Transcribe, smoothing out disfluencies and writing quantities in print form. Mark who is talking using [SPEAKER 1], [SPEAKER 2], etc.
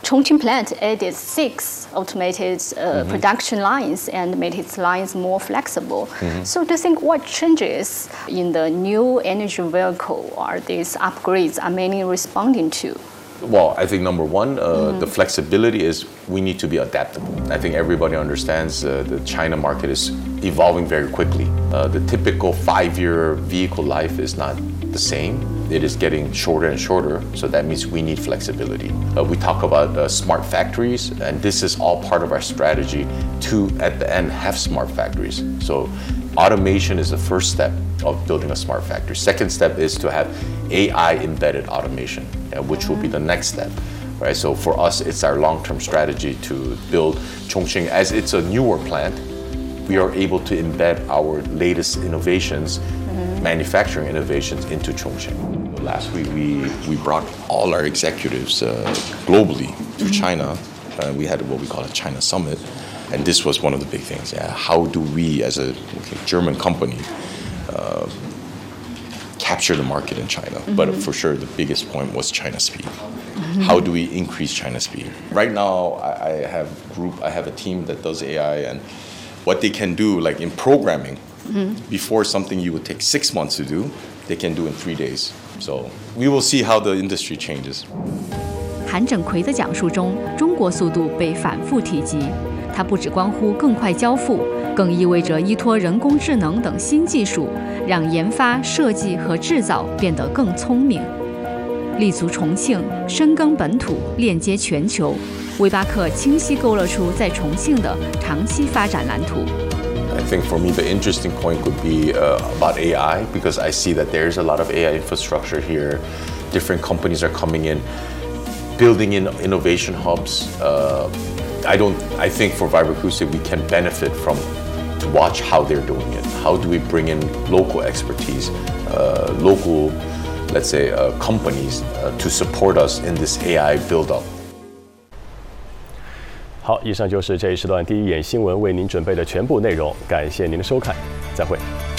[SPEAKER 1] Chongqing plant added 6 automated production lines and made its lines more flexible. So do you think what changes in the new energy vehicle are these upgrades are mainly responding to?
[SPEAKER 2] Well, I think number one, the flexibility is we need to be adaptable. I think everybody understands the China market is evolving very quickly. The typical 5-year vehicle life is not the same. It is getting shorter and shorter, so that means we need flexibility. We talk about smart factories, and this is all part of our strategy to, at the end, have smart factories. So automation is the first step of building a smart factory. Second step is to have AI embedded automation, which will be the next step. Right? So for us, it's our long-term strategy to build Chongqing. As it's a newer plant, we are able to embed our latest innovations, manufacturing innovations into Chongqing. Last week, we brought all our executives globally to China. We had what we call a China Summit. And this was one of the big things. How do we, as a German company, capture the market in China? But for sure, the biggest point was China speed. How do we increase China speed? Right now, I have a team that does AI, and what they can do, like in programming, before something you would take 6 months to do, they can do in 3 days. So we will see how the industry changes.
[SPEAKER 3] 韩整奎的讲述中，中国速度被反复提及。它不只关乎更快交付，更意味着依托人工智能等新技术，让研发、设计和制造变得更聪明。立足重庆，深耕本土，链接全球，微巴克清晰勾勒出在重庆的长期发展蓝图。
[SPEAKER 2] I think for me the interesting point would be about AI, because I see that there's a lot of AI infrastructure here. Different companies are coming in, building in innovation hubs. I think for Vibra-Acoustic we can benefit from to watch how they're doing it. How do we bring in local expertise, local, let's say, companies to support us in this AI build-up?
[SPEAKER 4] 好，以上就是这一时段第一眼新闻为您准备的全部内容，感谢您的收看，再会。